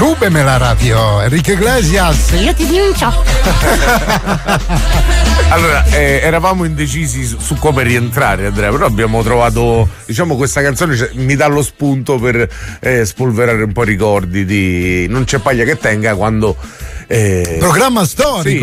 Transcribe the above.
Súbeme la radio, Enrique Iglesias. Io ti vincio. Allora, eravamo indecisi su come rientrare, Andrea, però abbiamo trovato, diciamo, questa canzone mi dà lo spunto per spolverare un po' i ricordi di Non c'è paglia che tenga, quando programma storico. Sì,